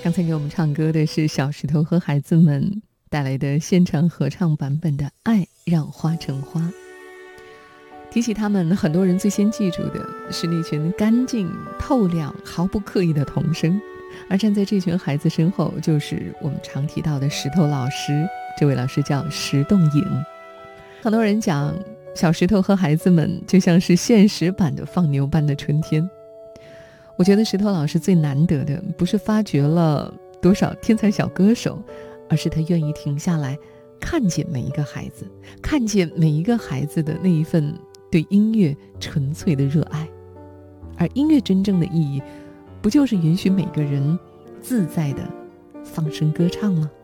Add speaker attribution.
Speaker 1: 刚才给我们唱歌的是小石头和孩子们带来的现场合唱版本的《爱让花成花》。提起他们，很多人最先记住的是那群干净透亮毫不刻意的童声，而站在这群孩子身后就是我们常提到的石头老师。这位老师叫石洞影。很多人讲小石头和孩子们就像是现实版的放牛班的春天。我觉得石头老师最难得的不是发掘了多少天才小歌手，而是他愿意停下来看见每一个孩子，看见每一个孩子的那一份对音乐纯粹的热爱。而音乐真正的意义，不就是允许每个人自在地放声歌唱吗？